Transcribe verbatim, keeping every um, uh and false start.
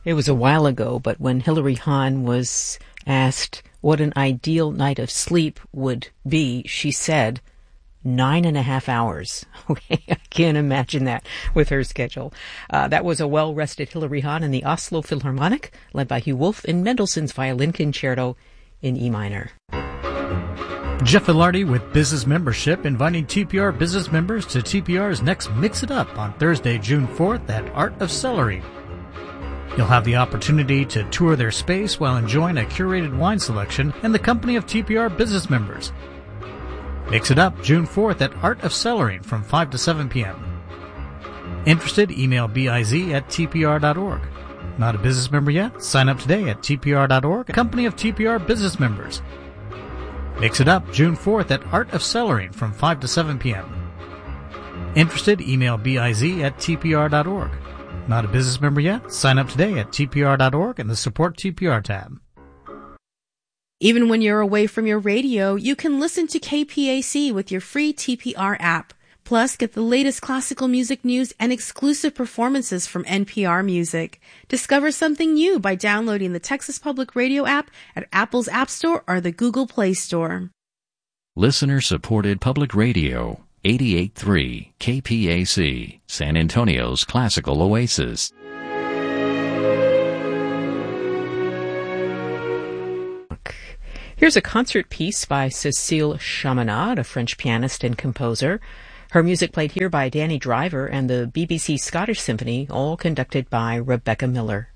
It was a while ago, but when Hilary Hahn was asked what an ideal night of sleep would be, she said, nine and a half hours. Okay, I can't imagine that with her schedule. Uh, that was a well-rested Hilary Hahn in the Oslo Philharmonic, led by Hugh Wolf in Mendelssohn's Violin Concerto in E minor. Jeff Filardi with Business Membership, inviting T P R business members to T P R's next Mix It Up on Thursday, June fourth at Art of Celery. You'll have the opportunity to tour their space while enjoying a curated wine selection in the company of T P R business members. Mix It Up June fourth at Art of Celery from five to seven p.m. Interested? Email biz at t p r dot org. Not a business member yet? Sign up today at t p r dot org, company of T P R business members. Mix It Up June fourth at Art of Celery from five to seven p.m. Interested? Email biz at t p r dot org. Not a business member yet? Sign up today at t p r dot org and the Support T P R tab. Even when you're away from your radio, you can listen to K P A C with your free T P R app. Plus, get the latest classical music news and exclusive performances from N P R Music. Discover something new by downloading the Texas Public Radio app at Apple's App Store or the Google Play Store. Listener-supported public radio, eighty-eight point three K P A C, San Antonio's classical oasis. Here's a concert piece by Cécile Chaminade, a French pianist and composer. Her music played here by Danny Driver and the B B C Scottish Symphony, all conducted by Rebecca Miller.